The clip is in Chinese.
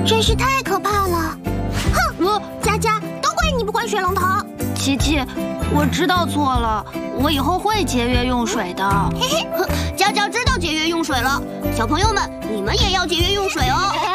真是太可怕了！哼，佳佳，都怪你不关水龙头。 琪琪，我知道错了，我以后会节约用水的。 嘿嘿，佳佳知道节约用水了，小朋友们，你们也要节约用水哦。